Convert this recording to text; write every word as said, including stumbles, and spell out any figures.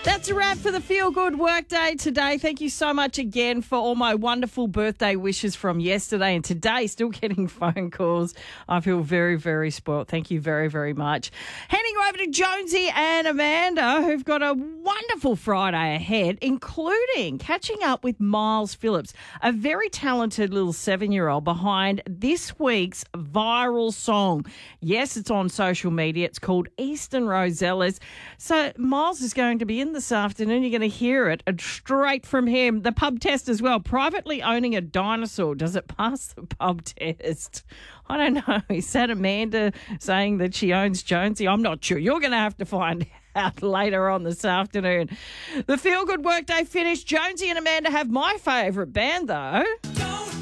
That's a wrap for the Feel Good Workday today. Thank you so much again for all my wonderful birthday wishes from yesterday and today. Still getting phone calls. I feel very, very spoilt. Thank you very, very much. Handing over to Jonesy and Amanda, who've got a wonderful Friday ahead, including catching up with Miles Phillips, a very talented little seven-year-old behind this week's viral song. Yes, it's on social media. It's called Eastern Rosellas. So Miles is going to be in this afternoon. You're going to hear it and straight from him. The pub test as well. Privately owning a dinosaur. Does it pass the pub test? I don't know. Is that Amanda saying that she owns Jonesy? I'm not sure. You're going to have to find out later on this afternoon. The Feel Good Workday finished. Jonesy and Amanda have my favourite band, though.